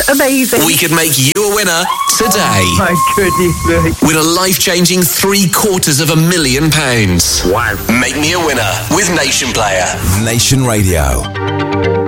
amazing. We could make you a winner today. Oh, my goodness me. Win a life-changing £750,000. Wow. Make me a winner with Nation Player. Nation Radio.